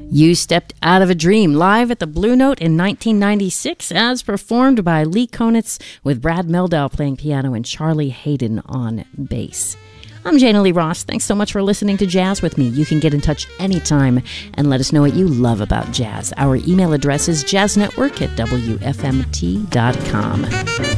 You Stepped Out of a Dream, live at the Blue Note in 1996, as performed by Lee Konitz, with Brad Mehldau playing piano and Charlie Hayden on bass. I'm Jana Lee Ross. Thanks so much for listening to Jazz with me. You can get in touch anytime and let us know what you love about jazz. Our email address is jazznetwork@wfmt.com.